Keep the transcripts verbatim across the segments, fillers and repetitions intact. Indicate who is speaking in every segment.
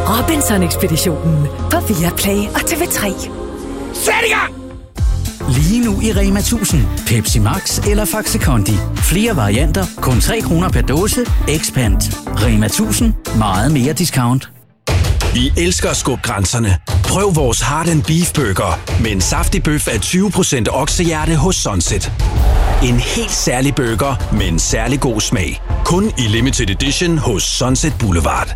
Speaker 1: Robinson-ekspeditionen på Viaplay og T V tre.
Speaker 2: Sæt i gang!
Speaker 3: Lige nu i Rema tusind. Pepsi Max eller Faxe Kondi. Flere varianter, kun tre kroner per dåse. Expand. Rema tusind. Meget mere discount.
Speaker 4: Vi elsker at skubbe grænserne. Prøv vores Heart and Beef Burger med en saftig bøf af tyve procent oksehjerte hos Sunset. En helt særlig burger med en særlig god smag. Kun i limited edition hos Sunset Boulevard.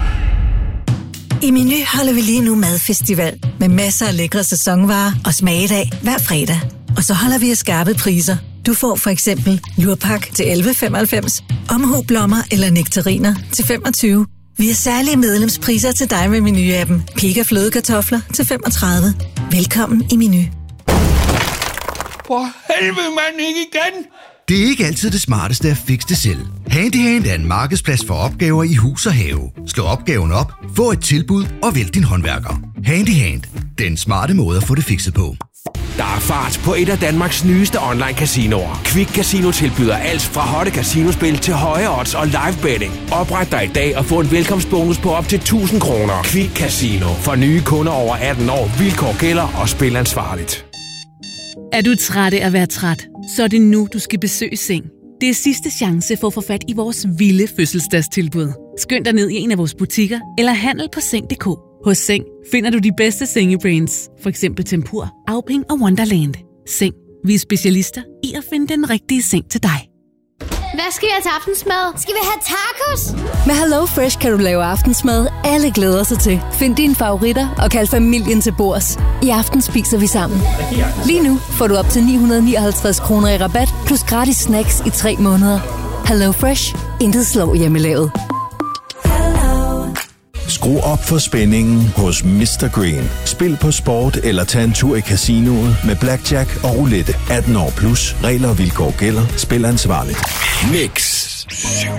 Speaker 5: I Meny holder vi lige nu madfestival med masser af lækre sæsonvarer og smagedag hver fredag. Og så holder vi af skarpe priser. Du får for eksempel lurpak til elleve femoghalvfems, omhublommer eller nektariner til femogtyve. Vi har særlige medlemspriser til dig med Meny-appen. Pika flødekartofler til femogtredive. Velkommen i Meny.
Speaker 2: For helvede, mand, ikke igen!
Speaker 6: Det er ikke altid det smarteste at fikse det selv. Handyhand er en markedsplads for opgaver i hus og have. Slå opgaven op, få et tilbud og vælg din håndværker. Handyhand. Den smarte måde at få det fikset på.
Speaker 7: Der er fart på et af Danmarks nyeste online casinoer. Quick Casino tilbyder alt fra hotte casinospil til høje odds og live betting. Opret dig i dag og få en velkomstbonus på op til tusind kroner. Quick Casino. For nye kunder over atten år. Vilkår gælder og spil ansvarligt.
Speaker 8: Er du træt af at være træt? Så er det nu, du skal besøge Seng. Det er sidste chance for at få fat i vores vilde fødselsdagstilbud. Skynd dig ned i en af vores butikker eller handle på seng punktum d k. Hos Seng finder du de bedste sengebrands, for eksempel Tempur, Auping og Wonderland. Seng. Vi er specialister i at finde den rigtige seng til dig.
Speaker 9: Hvad skal jeg til aftensmad? Skal vi have tacos?
Speaker 10: Med Hello Fresh kan du lave aftensmad, alle glæder sig til. Find dine favoritter og kald familien til bords. I aften spiser vi sammen. Lige nu får du op til ni hundrede nioghalvtreds kroner i rabat, plus gratis snacks i tre måneder. Hello Fresh. Intet slår hjemmelavet.
Speaker 11: Skru op for spændingen hos mister Green. Spil på sport eller tag en tur i casinoet med blackjack og roulette. atten år plus. Regler og vilkår gælder. Spil ansvarligt.
Speaker 4: Mix.